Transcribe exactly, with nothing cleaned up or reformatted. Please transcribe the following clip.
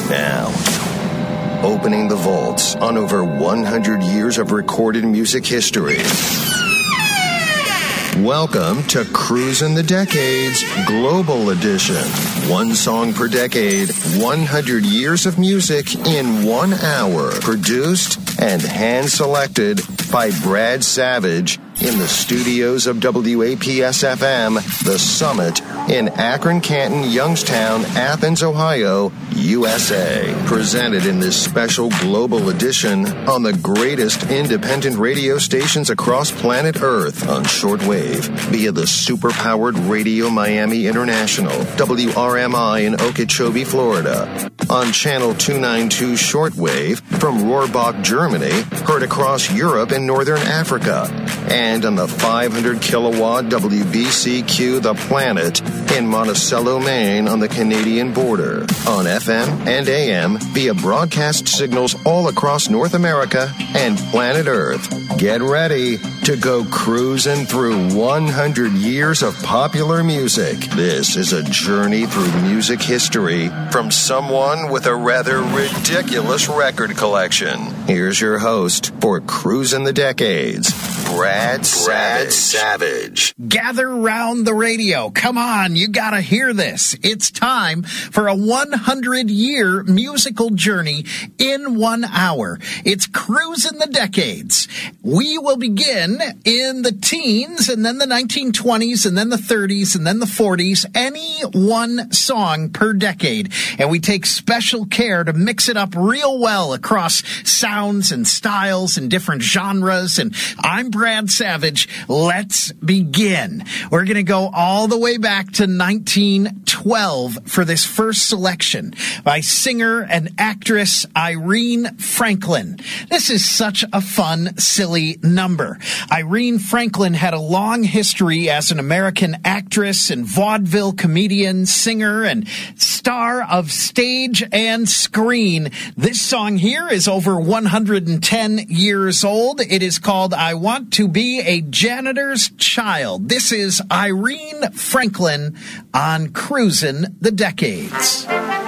Now, opening the vaults on over one hundred years of recorded music history. Welcome to Cruisin' the Decades Global Edition. One song per decade, one hundred years of music in one hour. Produced and hand-selected by Brad Savage in the studios of W A P S F M, The Summit, in Akron, Canton, Youngstown, Athens, Ohio, U S A. Presented in this special global edition on the greatest independent radio stations across planet Earth on shortwave via the super-powered Radio Miami International, W R M I in Okeechobee, Florida. On channel two ninety-two shortwave from Rohrbach, Germany, heard across Europe and Northern Africa. And on the five hundred kilowatt W B C Q The Planet in Monticello, Maine on the Canadian border. On F M and A M via broadcast signals all across North America and planet Earth. Get ready to go cruising through one hundred years of popular music. This is a journey through music history from someone with a rather ridiculous record collection. Here's your host for Cruisin' the Decades, Brad Savage. Brad Savage. Gather round the radio. Come on, you gotta hear this. It's time for a one hundred year musical journey in one hour. It's Cruisin' the Decades. We will begin in the teens, and then the nineteen twenties, and then the thirties, and then the forties. Any one song per decade. And we take special care to mix it up real well across sounds and styles and different genres. And I'm Brad Savage. Let's begin. We're going to go all the way back to nineteen twelve for this first selection by singer and actress Irene Franklin. This is such a fun, silly number. Irene Franklin had a long history as an American actress and vaudeville comedian, singer, and star of stage and screen. This song here is over one hundred ten years old. It is called I Want to Be a Janitor's Child. This is Irene Franklin on Cruisin' the Decades.